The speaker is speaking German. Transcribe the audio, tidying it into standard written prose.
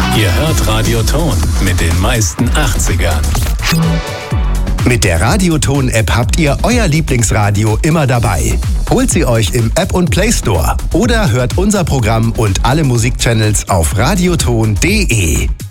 Ihr hört Radio Ton mit den meisten 80ern. Mit der Radioton-App habt ihr euer Lieblingsradio immer dabei. Holt sie euch im App und Play Store oder hört unser Programm und alle Musikchannels auf radioton.de.